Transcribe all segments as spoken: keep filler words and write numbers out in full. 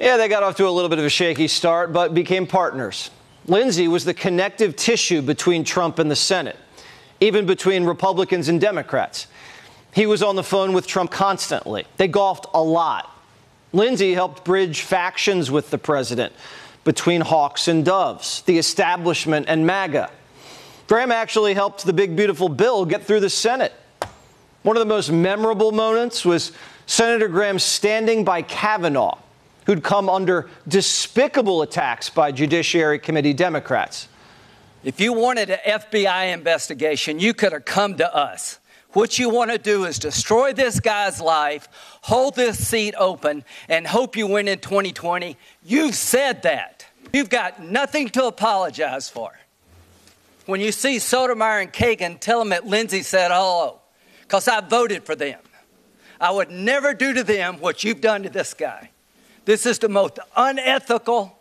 Yeah, they got off to a little bit of a shaky start, but became partners. Lindsey was the connective tissue between Trump and the Senate, even between Republicans and Democrats. He was on the phone with Trump constantly. They golfed a lot. Lindsey helped bridge factions with the president, between hawks and doves, the establishment and MAGA. Graham actually helped the big, beautiful bill get through the Senate. One of the most memorable moments was Senator Graham standing by Kavanaugh, who'd come under despicable attacks by Judiciary Committee Democrats. If you wanted an F B I investigation, you could have come to us. What you want to do is destroy this guy's life, hold this seat open, and hope you win in twenty twenty. You've said that. You've got nothing to apologize for. When you see Sotomayor and Kagan, tell them that Lindsey said hello, because I voted for them. I would never do to them what you've done to this guy. This is the most unethical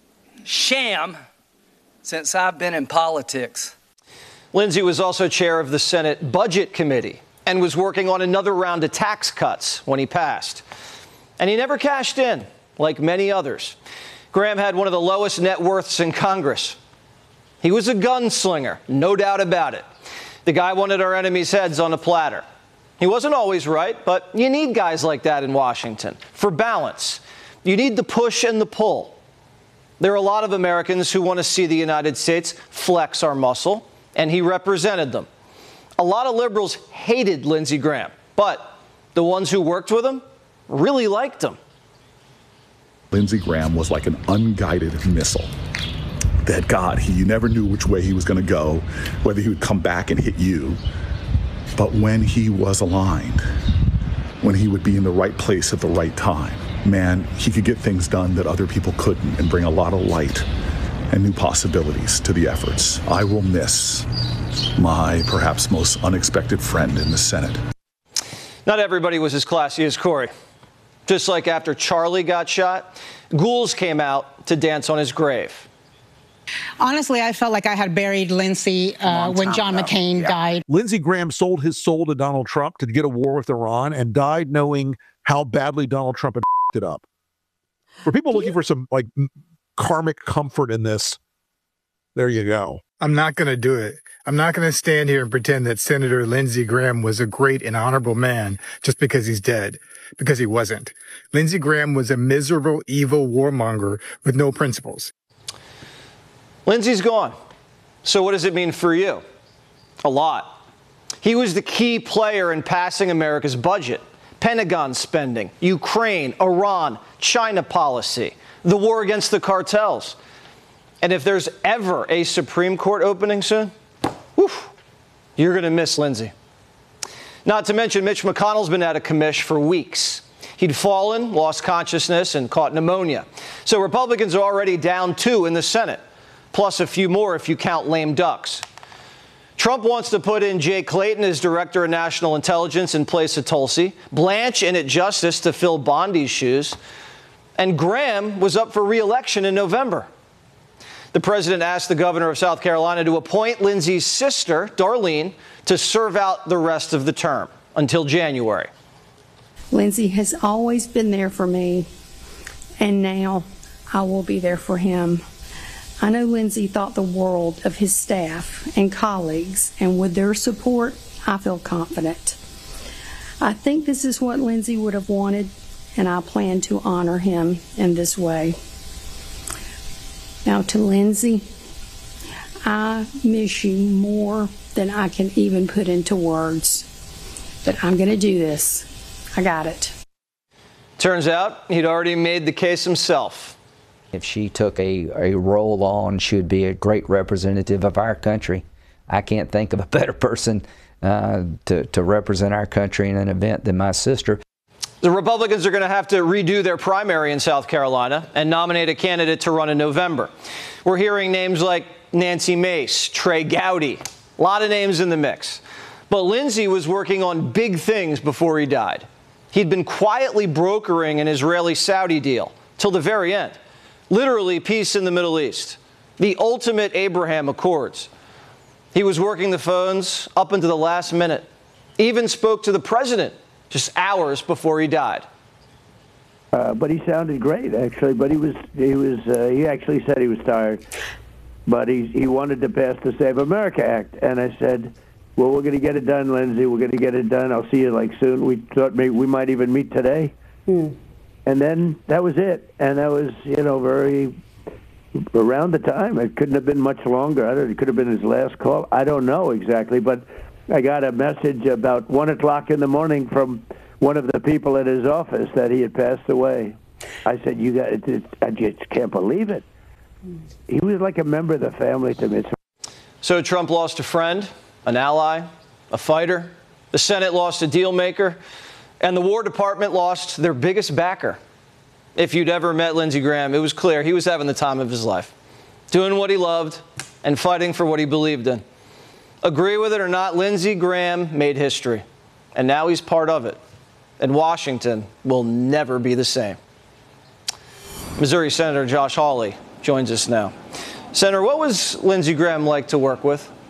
sham since I've been in politics. Lindsey was also chair of the Senate Budget Committee and was working on another round of tax cuts when he passed. And he never cashed in, like many others. Graham had one of the lowest net worths in Congress. He was a gunslinger, no doubt about it. The guy wanted our enemies' heads on a platter. He wasn't always right, but you need guys like that in Washington for balance. You need the push and the pull. There are a lot of Americans who want to see the United States flex our muscle, and he represented them. A lot of liberals hated Lindsey Graham, but the ones who worked with him really liked him. Lindsey Graham was like an unguided missile that, God, he, you never knew which way he was going to go, whether he would come back and hit you. But when he was aligned, when he would be in the right place at the right time, man, he could get things done that other people couldn't and bring a lot of light and new possibilities to the efforts. I will miss my perhaps most unexpected friend in the Senate. Not everybody was as classy as Corey. Just like after Charlie got shot, ghouls came out to dance on his grave. Honestly, I felt like I had buried Lindsey uh, when John ago. McCain yeah. died. Lindsey Graham sold his soul to Donald Trump to get a war with Iran and died knowing how badly Donald Trump had it up. For people looking for some like karmic comfort in this, there you go. I'm not going to do it. I'm not going to stand here and pretend that Senator Lindsey Graham was a great and honorable man just because he's dead, because he wasn't. Lindsey Graham was a miserable, evil warmonger with no principles. Lindsey's gone. So what does it mean for you? A lot. He was the key player in passing America's budget, Pentagon spending, Ukraine, Iran, China policy, the war against the cartels. And if there's ever a Supreme Court opening soon, whew, you're going to miss Lindsey. Not to mention Mitch McConnell's been out of commish for weeks. He'd fallen, lost consciousness, and caught pneumonia. So Republicans are already down two in the Senate, plus a few more if you count lame ducks. Trump wants to put in Jay Clayton as Director of National Intelligence in place of Tulsi, Blanche in at Justice to fill Bondi's shoes, and Graham was up for re-election in November. The president asked the governor of South Carolina to appoint Lindsey's sister, Darlene, to serve out the rest of the term until January. Lindsey has always been there for me, and now I will be there for him. I know Lindsey thought the world of his staff and colleagues, and with their support, I feel confident. I think this is what Lindsey would have wanted, and I plan to honor him in this way. Now to Lindsey, I miss you more than I can even put into words, but I'm going to do this. I got it. Turns out he'd already made the case himself. If she took a, a role on, she would be a great representative of our country. I can't think of a better person uh, to, to represent our country in an event than my sister. The Republicans are going to have to redo their primary in South Carolina and nominate a candidate to run in November. We're hearing names like Nancy Mace, Trey Gowdy, a lot of names in the mix. But Lindsey was working on big things before he died. He'd been quietly brokering an Israeli-Saudi deal till the very end. Literally peace in the Middle East, the ultimate Abraham Accords. He was working the phones up into the last minute, even spoke to the president just hours before he died. Uh, but he sounded great, actually. But he was he was uh, he actually said he was tired, but he he wanted to pass the Save America Act, and I said, well, we're going to get it done, Lindsey. We're going to get it done. I'll see you like soon. We thought maybe we might even meet today, hmm. and then that was it. And that was you know very around the time. It couldn't have been much longer. I don't. It could have been his last call. I don't know exactly, but I got a message about one o'clock in the morning from one of the people at his office that he had passed away. I said, "You got it, it, I just can't believe it." He was like a member of the family to me. So Trump lost a friend, an ally, a fighter. The Senate lost a deal maker, and the War Department lost their biggest backer. If you'd ever met Lindsey Graham, it was clear he was having the time of his life, doing what he loved and fighting for what he believed in. Agree with it or not, Lindsey Graham made history, and now he's part of it. And Washington will never be the same. Missouri Senator Josh Hawley joins us now. Senator, what was Lindsey Graham like to work with?